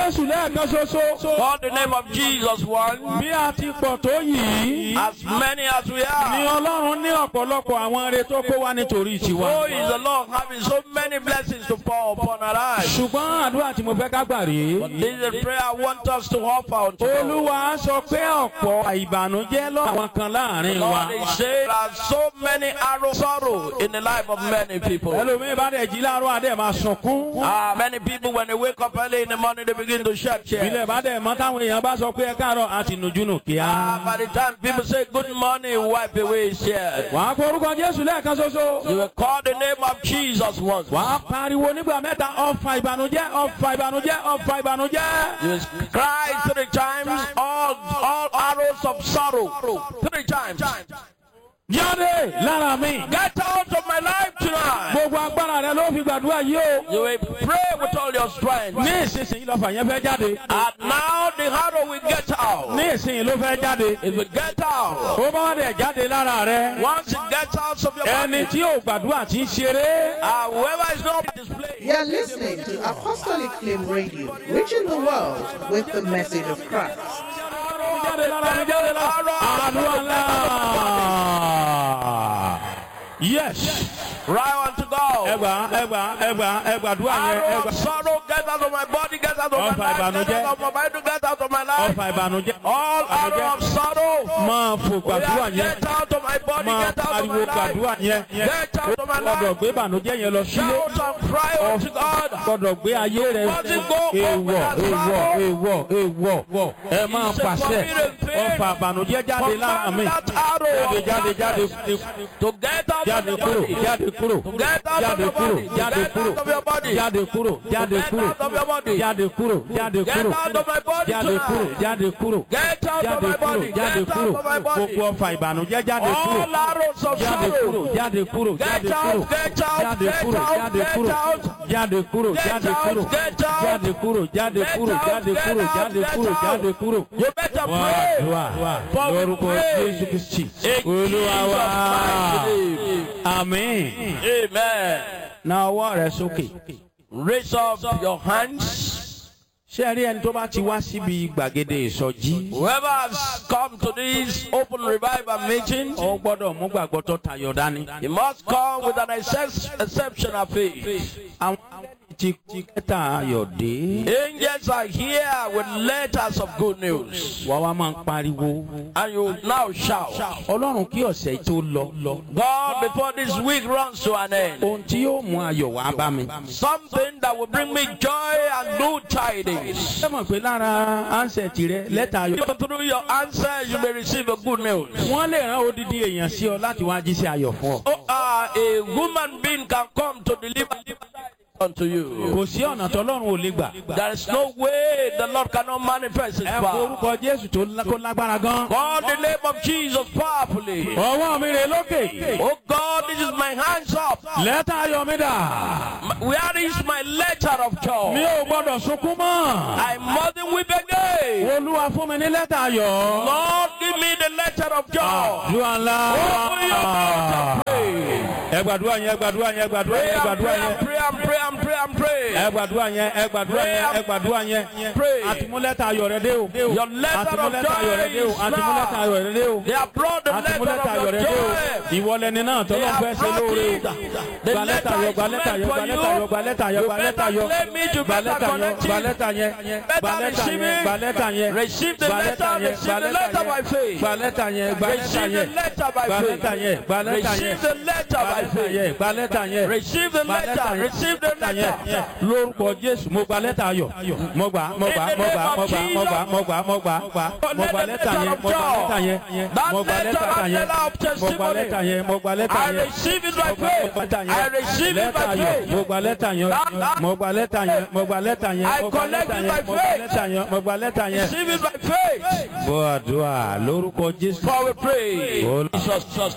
Jésù lẹ́ẹ̀kan ṣoṣo. Call the name of Jesus once. Bí a ti pọ̀ tó yìí. As many as we Ni are. Ọlọ́run ní ọ̀pọ̀lọpọ̀ àwọn ire tó kó wá nítorí tiwa. So is the Lord having so many blessings to pour upon our lives. Ṣùgbọ́n àdúrà tí mo fẹ́ ká gbà rèé. But this is a prayer I want us to offer unto God. Olúwa sọ pé ọ̀pọ̀ ìbànújẹ́ lọ́wọ́ kan láàrin wa. Lord is saying there are so many arrows sorrow in the life of many people. Ẹlòmíì bá dẹ̀ jí láàárọ̀ adé máa sunkún. Many people when they wake up early in the morning they begin to shed tears. Ilé bá dẹ̀ mọ́ táwọn èèyàn bá sọ pé ẹ káàárọ̀ àti nùjúnù kíá. By the time people say good morning, wipe away his tears. Wàá kó orúkọ Jésù lẹ́ẹ̀kan ṣoṣo. You will call the name of Jesus once. Wàá pariwo nígbà mẹ́ta ọ̀fà ìbànújẹ́ ọ̀fà ìbànújẹ́ ọ̀fà ìbànújẹ́. You will cry 3 times, all arrows of sorrow. 3 times. Jáde lára mi. Get out of my life tonight. Gbogbo agbára rẹ ló fi gbàdúrà yìí o. You will pray with all your strength. Ní ìsinsìnyí lọ́fà yẹn fẹ́ jáde. And now the arrow will get out. Ní ìsinsìnyí ló fẹ́ jáde. It will get out. Ó bá wá dẹ̀ jáde lára rẹ. Once it gets out of your Ẹni body, tí ò gbàdúrà tí ń ṣeré. whoever is not displayed. You are listening to Apostolic Flame Radio, reaching the world with the message of Christ. Jáde lára mi, jáde lára. Àdúrà ńlá. Yes. Right on to go. Ẹgbàdúrà yẹn. Arrow of sorrow, get out of my body, get out of my life, get out of my mind, get out of my life. Ọ̀fà ìbànújẹ́. All arrow of sorrow. Máa fò gbàdúrà yẹn. Get out of my body, Máa get out of pariwo my life. gbàdúrà yẹn. Get out of my Gbọ́dọ̀ life. gbé ìbànújẹ́ yẹn lọ sílé. Shout and cry unto God. Gbọ́dọ̀ gbé ayé rẹ̀. Èèwọ̀. Ẹ máa pàṣẹ. Ọ̀fà ìbànújẹ́ jáde lára mi. Jáde. To get out of Jáde your kúrò. body. Jáde kúrò. Get out of your body. Get out of your body. Jáde kúrò. Jáde Get kúrò. out of your body. Jáde kúrò. Jáde Get kúrò. out of my body Jáde kúrò. tonight. Jáde kúrò. Get out of Jáde my kúrò. body. Jáde Get kúrò. out of my body. Gbogbo ọ̀fà ìbànújẹ́ jáde kúrò. All arrows of Jáde kúrò. sorrow. Jáde kúrò. Jáde Get kúrò. out, get out, Jáde get kúrò. out, Jáde get kúrò. out. Jáde kúrò. Get Jáde out, kúrò. get out. Jáde kúrò. Jáde Get kúrò. out, Jáde get kúrò. out, Jáde get kúrò. out. Jáde kúrò. You better Wá pray. àdúrà For we lórúkọ pray. Jésù Kristi. In Olúwa Jesus' wá. mighty name. Àmín. Amen. Na ọwọ́ rẹ sókè. Raise up your hands. Ṣé ẹ rí ẹni tó bá ti wá síbi gbàgede ìsọjí? Whoever has come to this open revival meeting, Ó gbọ́dọ̀ mú gbàgbọ́ tó tayọ dání. he must come with an exceptional faith. Àwọn ti kẹta ayọ̀ dé. Angels are here with letters of good news. Wà wá máa ń pariwo. And you now shout, Ọlọ́run kí ọ̀sẹ̀ tó lọ. God, before this week runs to an end, Ohun tí yóò mú ayọ̀ wá bá mi. something that will bring me joy and good tidings. Ṣé mọ̀ pé lára ánsẹ̀tì rẹ lẹ́tà ayọ̀? Even through your answer, you may receive a good news. Wọ́n lè rán odidi èèyàn sí ọ láti wá jíṣẹ́ ayọ̀ fún ọ. A woman being can come to deliver unto you. Kò sí ọ̀nà tọ́lọ́run ò lè gbà. There is no way the Lord cannot manifest His Ẹ power. forúkọ Jésù tó lágbára gan. Call the name of Jesus powerfully. Ọwọ́ mi rè lókè. Oh God, this is my hands up. Lẹ́tà ayọ̀ mi dà. Where is my letter of Mi joy? ò gbọ́dọ̀ sunkún mọ́. I mustn't weep again. Olúwa fún mi ní lẹ́tà ayọ̀. Lord, give me the letter of joy. Àdúrà ńlá. Open your mouth and pray. Ẹ gbàdúrà yẹn, ẹ gbàdúrà yẹn, ẹ gbàdúrà Pray yẹn, ẹ and gbàdúrà pray yẹn. and pray and pray and pray and pray. Ẹ gbàdúrà yẹn, ẹ gbàdúrà yẹn, ẹ gbàdúrà yẹn. Pray. Àtìmúlẹ́tà ayọ̀ rẹ dé o. Your letter of Àtìmúlẹ́tà ayọ̀ rẹ dé o. joy is Àtìmúlẹ́tà now. ayọ̀ rẹ dé o. They have brought the letter Àtìmúlẹ́tà ayọ̀ of rẹ your dé o. joy. Ìwọ lẹni náà They tọ́lọ́ fẹ́ have ṣe brought lóore it. o. The Gba lẹ́tà letter ayọ̀, is gba lẹ́tà meant ayọ̀, for gba you. lẹ́tà ayọ̀, gba lẹ́tà ayọ̀, You gba lẹ́tà better ayọ̀. claim it, you Gba better lẹ́tà yẹn, connect gba it. lẹ́tà yẹn, gba Better lẹ́tà receive yẹn, it. gba lẹ́tà yẹn. Receive the Gba letter, lẹ́tà yẹn, receive gba the lẹ́tà letter by yẹn. faith. Gba lẹ́tà yẹn, gba lẹ́tà Receive the yẹn. letter by Gba faith. lẹ́tà yẹn, gba lẹ́tà yẹn. Receive the letter by faith. Gba lẹ́tà yẹn. Receive the Gba lẹ́tà letter. yẹn. Receive the letter. Lórúkọ Jésù, mo gba lẹ́tà ayọ̀. Mo gbà, mo gbà, mo gbà, mo gbà, mo gbà, mo gbà, mo gbà, mo gbà. Mo gba lẹ́tà yẹn, mo gba lẹ́tà yẹn. Mo gba lẹ́tà yẹn. Mo gba lẹ́tà yẹn, mo gba lẹ́tà I yẹn. receive it by faith. I receive it Lẹ́tà by ayọ̀, faith. mo gba lẹ́tà yẹn. Mo gba lẹ́tà yẹn, mo gba lẹ́tà yẹn. I Mo gba collect lẹ́tà it yẹn, by mo gba faith. lẹ́tà yẹn, mo gba lẹ́tà yẹn. Receive it by faith. Bọ́ àdúrà lórúkọ Jésù. For we pray. Jesus.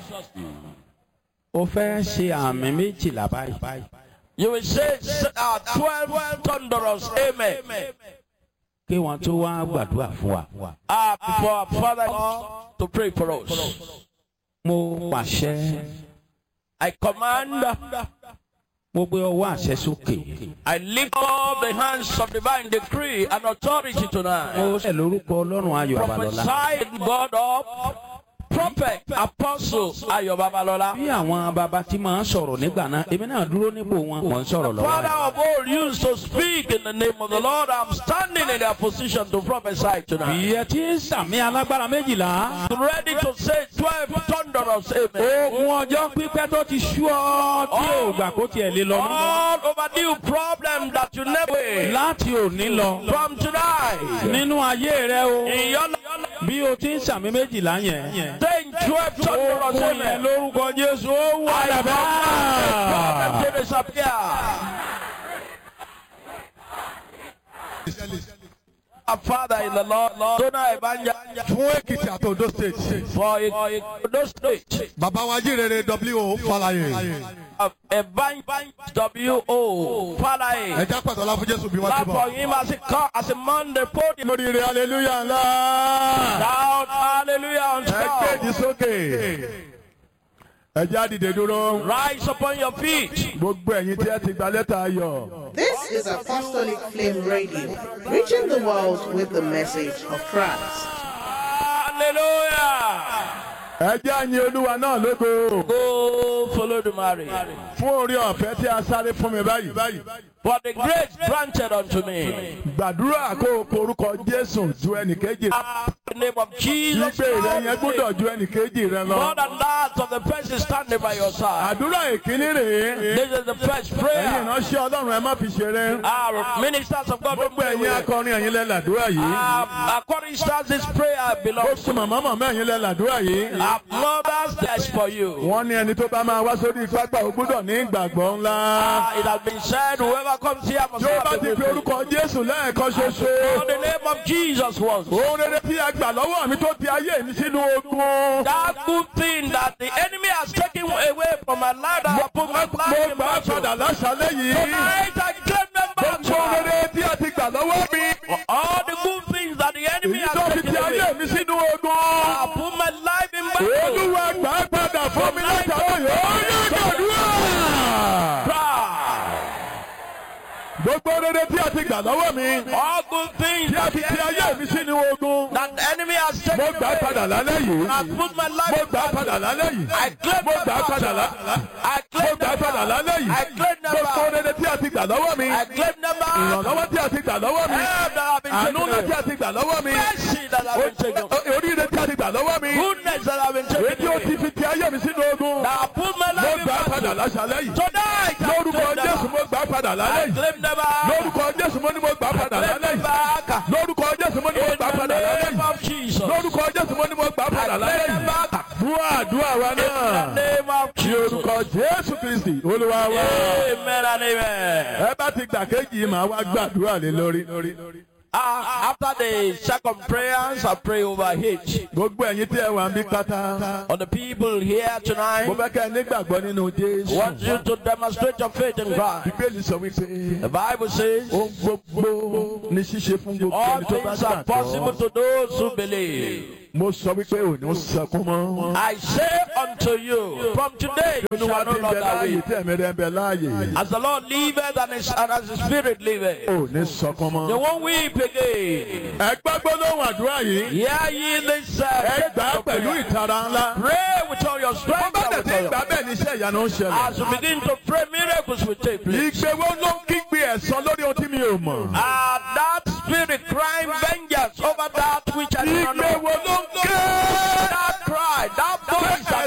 O fẹ́ ṣe àmì méjìlá báyìí. You will say 12 thunderous amen. Kí wọ́n tó wá gbàdúrà fún wa. Before our Father to pray for us. Mo pàṣẹ. I command Mo gbé ọwọ́ àṣẹ sókè. I lift up the hands of divine decree and authority tonight. Mo ṣẹ̀ lórúkọ Ọlọ́run Ayọ̀ Babalọ́lá. Prophesy God of prophet, apostle Ayọ̀ Babalọ́lá. Bí àwọn bàbá tí máa ń sọ̀rọ̀ nígbà náà, èmi náà dúró nípò wọn, mò ń sọ̀rọ̀ lọ́wọ́. Father of all used to speak in the name of the Lord, I'm standing in their position to prophesy tonight. Ìyẹn tí ń sàmì alágbára méjìlá. Ready to say 12 thunderous amen. Ogun ọjọ́ pípẹ́ tó ti sú ọ tí ò gbà kó tiẹ̀ lé lọ mọ́. All overdue problem that you never Láti òní lọ. from tonight. Nínú ayé rẹ o. In your Bí o ti ń sàmì méjìlá yẹn. saying 12 thunderous Ogun yẹn amen. lórúkọ Jésù ó wà Problem dàbá. to disappear. Our Father in the Lord, Dona Ebanya fún Èkìtì àti Ondo state. for Ondo State. Bàbá wa jíire W.O. Fáláyé. Ebanya W.O. Falaye. Ẹja pàtàkì fún Jésù bí wọ́n Clap ti for bọ̀. him as he come as a man the podium. Lórí rẹ̀ hallelujah ńlá. Shout hallelujah unto Ẹ God. kéèdì sókè. Ẹja dìde dúró. Rise upon your feet. Gbogbo ẹ̀yin tí ẹ ti gba lẹ́tà ayọ̀. This is Apostolic Flame Radio, reaching the world with the message of Christ. Hallelujah. Ẹja yin Olúwa náà lógo. Go follow the marriage. Fún orí ọ̀fẹ́ tí a sáré fún mi báyìí. For the grace granted unto me. Gbàdúrà kó o porúkọ Jésù ju ẹnìkejì. In the name of Jesus. Ìgbé rẹ̀ yẹn gbọ́dọ̀ ju ẹnìkejì rẹ lọ. More than that of the person standing by your side. Àdúrà ìkíní rèé. This is the first Ẹ̀yin prayer. ìránṣẹ́ Ọlọ́run ẹ má fi ṣeré. Our ministers of God. Gbogbo ẹ̀yin akọrin ẹ̀yin lẹ làdúrà yìí. According to this prayer belongs Gbogbo màmá ẹ̀yin lẹ làdúrà yìí. our mothers. That's for you. Wọ́n ní ẹni tó bá máa wá sórí pápá ó gbọ́dọ̀ ní ìgbàgbọ́ ńlá. It has been said, whoever comes here must Tí ó bá have ti the fi faith. orúkọ Jésù lẹ́ẹ̀kan In ṣoṣo. the name of Jesus once. Ohun rere tí a gbà lọ́wọ́ mi tó ti ayé mi sínú ogun. That good thing that the enemy has taken away from my life, that I put my Mo life in gbà á battle. padà láṣálẹ́ yìí. Tonight I claim them back. Gbogbo ohun rere tí a ti gbà lọ́wọ́ mi. All the good things that the enemy Èyí tó has fi taken ti ayé away. mi sínú I ogun. put my life in battle. Olúwa gbà á padà fún mi látàrí yìí. Ó yẹ gbàdúrà. Gbogbo rere tí a ti gbà lọ́wọ́ mi. All good things Tí a that ti the ti ayé enemy, mi sínú ogun. that the enemy has taken Mo gbà á padà away. lálẹ́ yìí. I put my life Mo in gbà á padà battle. lálẹ́ yìí. I claim Mo them gbà á back. padà lálẹ́. I Mo claim gbà á them padà back. lálẹ́ yìí. I claim them Gbogbo back. rere tí a ti gbà lọ́wọ́ mi. I claim them back. Ìrànlọ́wọ́ tí a ti gbà lọ́wọ́ mi. Help that have been Àánú taken ńlá tí away. a ti gbà lọ́wọ́ mi. Mercy that have been taken away. Oríire tí a ti gbà lọ́wọ́ mi. Goodness that have been Èyí taken ó ti away. fi ti ayé mi sínú ogun. Now I put my Mo life in gbà á padà battle. láṣálẹ́ yìí. Tonight I Lórúkọ claim them Jésù back. mo gbà á padà lálẹ́ I yìí. claim them back. Lórúkọ Jésù mo ní mo gbà á padà Claim lálẹ́ them yìí. back. Lórúkọ Jésù mo ní mo In gbà á the padà lálẹ́ name yìí. of Jesus. Lórúkọ Jésù mo ní mo gbà á padà I lálẹ́ claim them yìí. back. Dúà àdúrà wa In the náà. name of Ní Jesus. orúkọ Jésù Kristi Olúwa wa. Amen and amen. Ẹ bá ti gbà kéjì yìí màá wá gbàdúrà lé lórí. After the second prayers, I pray over H. Gbogbo ẹ̀yin tí ẹ wà ń bí pátá. On the people here Mo tonight, fẹ́ kẹ́ ẹ nígbàgbọ́ nínú Jésù. want you to demonstrate your faith in Christ. Bíbélì sọ wípé The Bible says, ohun gbogbo ní ṣíṣe fún gbogbo all ẹni tó bá things are possible gbàgbọ́. to those who believe. Mo sọ wípé ò ní sọkún mọ́. I say unto you, from today you Olúwa shall ti no ń bẹ longer láàyè weep. tí ẹ̀mí rẹ̀ ń bẹ láàyè. As the Lord liveth and as the Spirit liveth, Ò ní sọkún you mọ́. won't weep again. Ẹ gbàgbọ́ lóhùn àdúrà yìí. Hear ye this Ẹ gbà á pẹ̀lú ìtara ńlá. Pray with all your Bó strength. bá and dẹ̀ with ti all ń your- gbà bẹ́ẹ̀ ní iṣẹ́ ìyanu ń ṣẹlẹ̀. As you begin to pray, miracles will take place. Ìgbéwó ló ń kígbe ẹ̀san lórí ohun tí mi ò mọ̀. That spirit crying vengeance over that which I do not know. Ìgbéwó ló ń ké. That cry, that voice that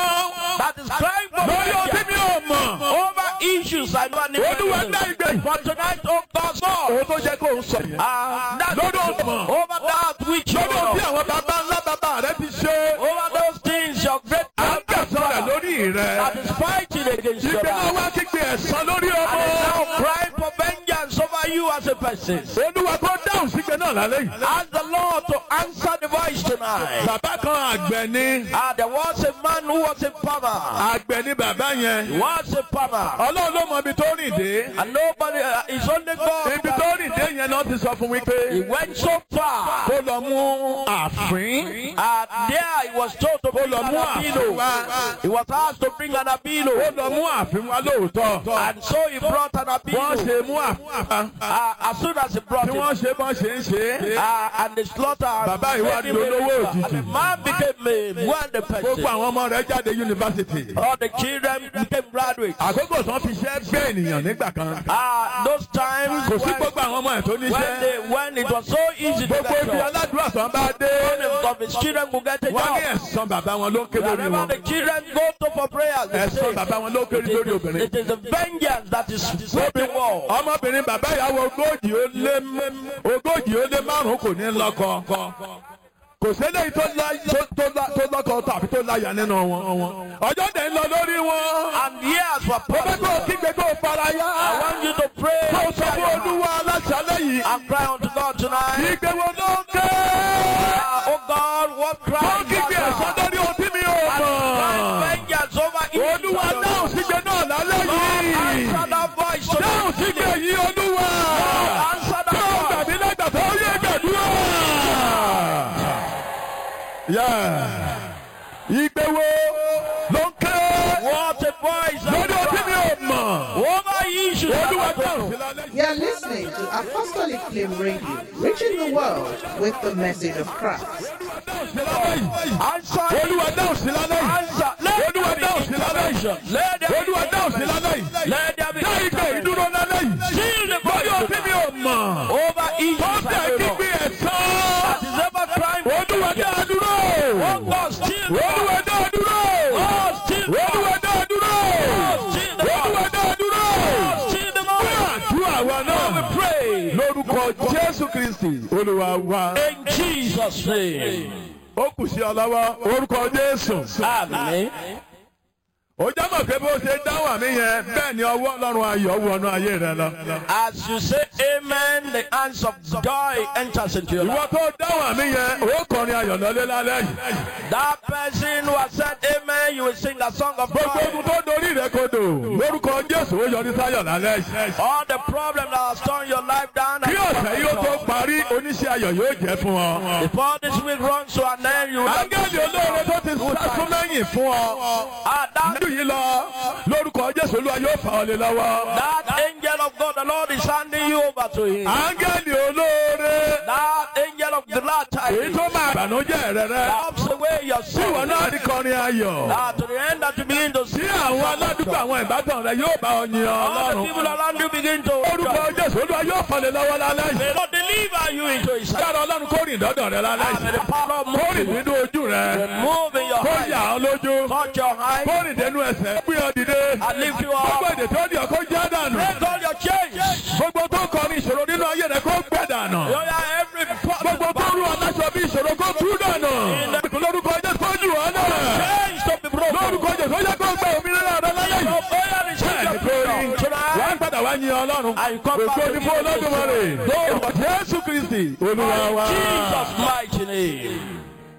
is crying for Lórí ohun tí mi vengeance ò mọ̀. over issues I don't Olúwa dá know. ìgbé. For tonight, oh God, Òun tó jẹ́ kó ń sọ yẹn. that Lórí ohun over that which you lórí ohun tí know, àwọn bàbá ńlá bàbá rẹ ti ṣe. over those things your great À ń gbẹ̀san rẹ̀ lórí that rẹ̀. is fighting against your Ìgbé náà life. wá kígbe ẹ̀san lórí And is now ọmọ. crying for vengeance over you as as a person. Olúwa kó dáhùn sígbẹ́ náà lálẹ́ yìí. Ask the Lord to answer the voice tonight. Bàbá kan àgbẹ̀ ni. There was a man who was a farmer. Àgbẹ̀ ni bàbá yẹn. He was a farmer. Ọlọ́run ló mọ ibi tó rìn dé. And nobody, it's only God. Ibi tó rìn dé yẹn náà ti sọ fún wípé. He went so far. Kó lọ mú àfín. There he was told to bring an abilo. He was asked to bring an abilo. Ó lọ mú àfín wá lóòótọ́. And so he brought an abilo. Wọ́n ṣe mú àfín. As soon as he brought it. Tí wọ́n ṣe bọ́n ṣe ń ṣe. And the slaughter. Bàbá ìwà dolówó òjijì. And the man became a wealthy person. Gbogbo àwọn ọmọ rẹ̀ jáde yunifásitì. All the children became graduates. Àkókò tán fi ṣẹ́ gbé ènìyàn nígbà kan. Those times Kò sí gbogbo àwọn ọmọ ẹ̀ tó níṣẹ́. when it was so easy to Gbogbo get ibi jobs. aládùúrà sàn bá dé. Of his children could get a Wọ́n ní job. ẹ̀san bàbá wọn ló ń ké lórí Wherever wọn. the children go to for prayers, they Ẹ̀san say, bàbá wọn ló kéré lórí obìnrin. it is the vengeance that is sweeping war. Ọmọbìnrin bàbá ìyàwó ogójì ó lé márùn-ún kò ní lọ́kọ. Kò sẹ́lẹ̀ tó lọ́kọ tàbí tó láyà nínú wọn. Ọjọ́ dẹ̀ ń lọ lórí wọn. And years were Ó bẹ́ kó passed. kígbe kó faraya. I want you to pray Kó sọ fún Olúwa aláṣálẹ̀ yìí. and cry unto God tonight. Ìgbé wo ló ń ké? Oh God, what Kó cry kígbe ẹ̀san lórí ohun tí mi ò mọ̀. vengeance over evil. Olúwa dáhùn sígbe náà lálẹ́ yìí. Answer that voice tonight. Dáhùn sígbe yìí Olúwa. Answer that Tó voice. gbàgbé lẹ́gbàá tó yé gbàdúrà. Ìgbé wo ló ń ké? What a voice. Lórí ohun tí mi ò mọ̀. Over issues. Olúwa dáhùn sí lálẹ́ yìí. You're listening to Apostolic Flame Radio, reaching the world with the message of Christ. Answer. Olúwa dáhùn sí lálẹ́ yìí. Answer. Olúwa dáhùn sí lálẹ́ yìí. Let there Olúwa dáhùn sí lálẹ́ yìí. Let there be Dá ìgbé ìdúró lálẹ́ yìí. Seal the Lórí ohun tí mi ò mọ̀. over Tó issues. tẹ̀ kígbe ẹ̀san. That is ever crying. Olúwa dá a dúró. Oh God, still the Olúwa dá a dúró. Oh, still the Olúwa dá a dúró. still the Olúwa dá a dúró. still the Fún àdúrà wa náà. pray. Lórúkọ Jésù Kristi, Olúwa wa. In Jesus' name. Ó kù sí ọ lọ́wọ́. Orúkọ Jésù. Amen. Ó jábọ̀ pé bó ṣe dáhùn àmì yẹn bẹ́ẹ̀ ni ọwọ́ Ọlọ́run ayọ̀ wọnú ayé rẹ lọ. As you say amen, the hands of joy enters into your Ìwọ life. tó dáhùn àmì yẹn, ó kọrin ayọ̀ lọ́lé lálẹ́ yìí. That person who has said amen, you will sing a song of Gbogbo joy. ogun tó dorí rẹ kodò. Lórúkọ Jésù ó yọrí sáyọ̀ lálẹ́ yìí. All the problems that have torn your life down. Kí ọ̀sẹ̀ yìí ó tó parí, oníṣẹ́ ayọ̀ yóò jẹ́ fún ọ. Before this week runs to an end, you will Áńgẹ́lì olóore tó ti sásún lẹ́yìn fún ọ. Nínú yìí lọ, lórúkọ Jésù Olúwa yóò fà ọ́ lé lọ́wọ́. that angel of God, the Lord is handing you over to him. Áńgẹ́lì olóore. That angel of the Lord Èyí tó máa bànújẹ́ rẹ rẹ. helps away your Tí ìwọ sorrow. náà rí kọrin ayọ̀. To the end that you begin to see Tí àwọn aládùúgbò àwọn ìbátan rẹ yóò bá ọ yin all the Ọlọ́run. people around you begin to Orúkọ Jésù Olúwa yóò fà lé lọ́wọ́ lálẹ́ yìí. may Lord deliver you into his hand. Yára Ọlọ́run kó rìn dọ́dọ̀ rẹ lálẹ́ And may yìí. the power of Kó rìn moving nínú ojú rẹ. move in your Kó heart, yà ọ́ lójú. touch your Kó eyes, rìn dénú ẹsẹ̀. Gbé ọ dìde. and lift you Gbogbo up. èdè tó di ọkọ jẹ́ dànù. Break all your chains. Gbogbo tó kọrin ìṣòro nínú ayé rẹ kó gbẹ dànù. Every Gbogbo tó rú aláṣọ bí ìṣòro kó tú dànù. Lórúkọ Jésù kó jù ọ́ náà. chains to be broken. Lórúkọ Jésù ó yẹ kó gbẹ òmìnira rẹ lálẹ́ yìí. Bẹ́ẹ̀ni kò rí. Wà á padà wá yin Ọlọ́run. Ògo ni fún Olódùmarè. Jésù Kristi Olúwa wa. Jesus' mighty name.